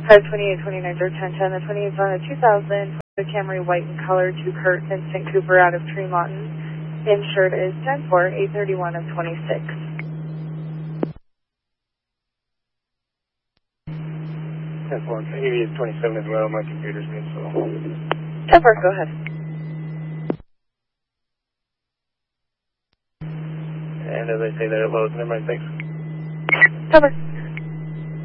52829 Dirt 1010. The 28 is on a 2000 the Camry white in color to Kurt Vincent Cooper out of Tremont. Insured is 10-4-831 of 26. 10-4. EV is 27 as well. My computer's being slow. 10-4, go ahead. And as I say that, it loads. Never mind, thanks. 10-4.